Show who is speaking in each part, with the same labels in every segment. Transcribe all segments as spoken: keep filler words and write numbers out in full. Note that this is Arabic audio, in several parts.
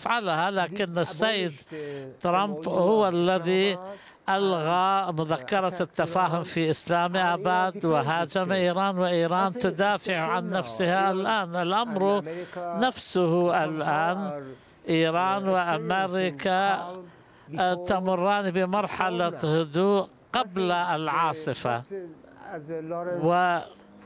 Speaker 1: يفعلها، لكن السيد ترامب هو الذي ألغى مذكرة التفاهم في إسلام آباد وهاجم إيران، وإيران تدافع عن نفسها الآن. الأمر نفسه الآن إيران وأمريكا تمران بمرحلة هدوء قبل العاصفة، و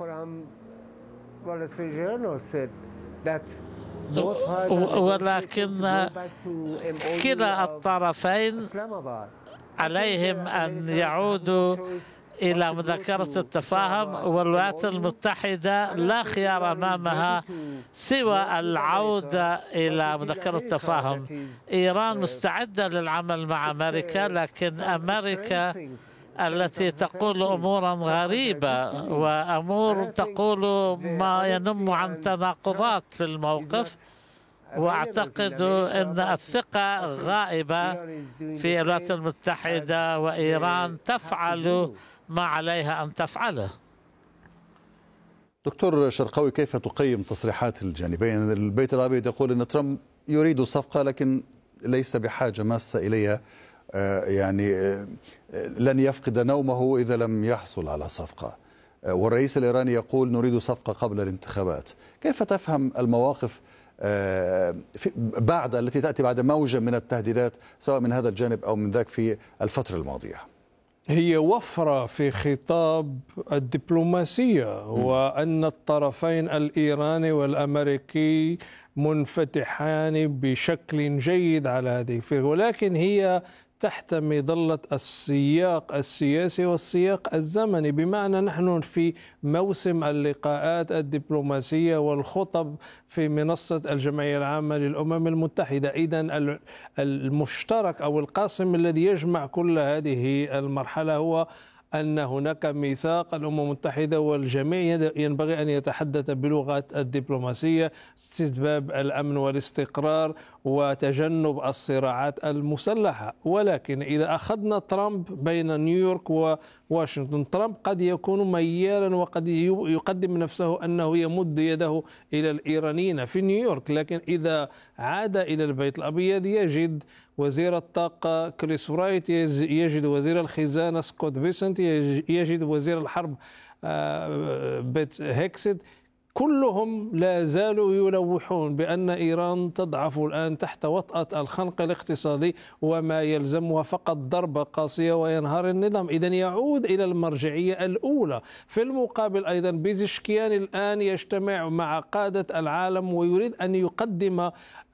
Speaker 1: ولكن كلا الطرفين عليهم أن يعودوا إلى مذكرة التفاهم، والولايات المتحدة لا خيار أمامها سوى العودة إلى مذكرة التفاهم. إيران مستعدة للعمل مع أمريكا، لكن أمريكا التي تقول أمورا غريبة وأمور تقول ما ينم عن تناقضات في الموقف، وأعتقد أن الثقة غائبة في الولايات المتحدة، وإيران تفعل ما عليها أن تفعله.
Speaker 2: دكتور شرقاوي، كيف تقيم تصريحات الجانبين؟ البيت الأبيض يقول أن ترامب يريد صفقة لكن ليس بحاجة ماسة إليها، يعني لن يفقد نومه إذا لم يحصل على صفقة، والرئيس الإيراني يقول نريد صفقة قبل الانتخابات. كيف تفهم المواقف بعد التي تأتي بعد موجة من التهديدات سواء من هذا الجانب أو من ذاك في الفترة الماضية؟
Speaker 3: هي وفرة في خطاب الدبلوماسية، وأن الطرفين الإيراني والأمريكي منفتحان بشكل جيد على هذه، ولكن هي تحت مظلة السياق السياسي والسياق الزمني، بمعنى نحن في موسم اللقاءات الدبلوماسية والخطب في منصة الجمعية العامة للأمم المتحدة. إذن المشترك أو القاسم الذي يجمع كل هذه المرحلة هو أن هناك ميثاق الأمم المتحدة، والجميع ينبغي أن يتحدث بلغة الدبلوماسية، استتباب الأمن والاستقرار وتجنب الصراعات المسلحة. ولكن إذا أخذنا ترامب بين نيويورك وواشنطن، ترامب قد يكون ميالا وقد يقدم نفسه أنه يمد يده إلى الإيرانيين في نيويورك، لكن إذا عاد إلى البيت الأبيض يجد وزير الطاقة كريس رايت، يجد وزير الخزانة سكوت فيسنت، يجد وزير الحرب بيت هيكسيت، كلهم لا زالوا يلوحون بأن إيران تضعف الآن تحت وطأة الخنق الاقتصادي، وما يلزمها فقط ضربة قاسية وينهار النظام. إذن يعود إلى المرجعية الأولى. في المقابل أيضا بيزشكيان الآن يجتمع مع قادة العالم ويريد أن يقدم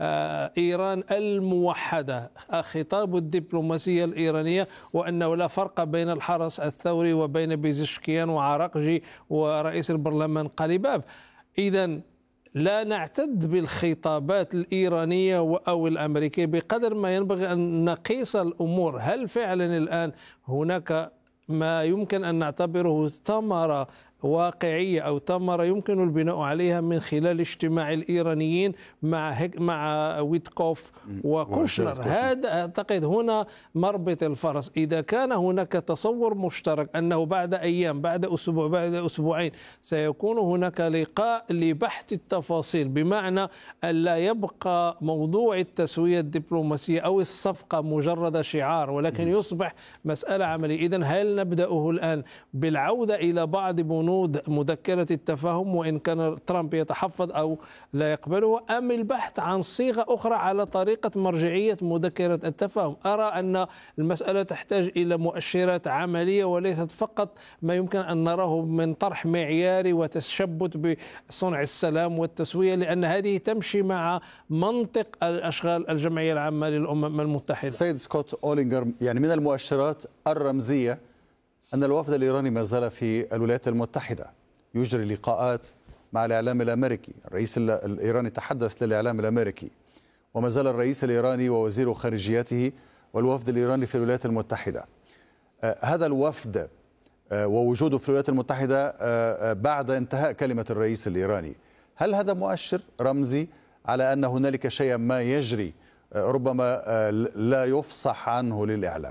Speaker 3: إيران الموحدة، خطاب الدبلوماسية الإيرانية، وأنه لا فرق بين الحرس الثوري وبين بيزشكيان وعراقجي ورئيس البرلمان قليباف. إذن لا نعتد بالخطابات الإيرانية أو الأمريكية بقدر ما ينبغي أن نقيس الأمور. هل فعلا الآن هناك ما يمكن أن نعتبره ثمرة واقعية أو ثمرة يمكن البناء عليها من خلال اجتماع الإيرانيين مع هيك مع ويتكوف وكوشنر؟ هذا أعتقد هنا مربط الفرس. إذا كان هناك تصور مشترك أنه بعد أيام، بعد أسبوع، بعد أسبوعين سيكون هناك لقاء لبحث التفاصيل، بمعنى أن لا يبقى موضوع التسوية الدبلوماسية أو الصفقة مجرد شعار، ولكن يصبح مسألة عملية. إذن هل نبدأه الآن بالعودة إلى بعض بنود مذكرة التفاهم وإن كان ترامب يتحفظ أو لا يقبله، أم البحث عن صيغة أخرى على طريقة مرجعية مذكرة التفاهم؟ أرى أن المسألة تحتاج إلى مؤشرات عملية وليست فقط ما يمكن أن نراه من طرح معياري وتشبت بصنع السلام والتسوية، لأن هذه تمشي مع منطق الأشغال الجمعية العامة للأمم المتحدة.
Speaker 2: سيد سكوت أولينجر، يعني من المؤشرات الرمزية أن الوفد الإيراني ما زال في الولايات المتحدة يجري لقاءات مع الإعلام الأمريكي. الرئيس الإيراني تحدث للإعلام الأمريكي، وما زال الرئيس الإيراني ووزير خارجيته والوفد الإيراني في الولايات المتحدة. آه هذا الوفد آه ووجوده في الولايات المتحدة آه بعد انتهاء كلمة الرئيس الإيراني، هل هذا مؤشر رمزي على أن هنالك شيئا ما يجري آه ربما آه لا يفصح عنه للإعلام؟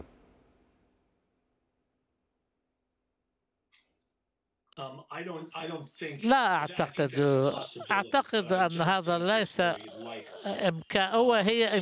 Speaker 1: لا أعتقد أعتقد أن هذا ليس إمكان. هو هي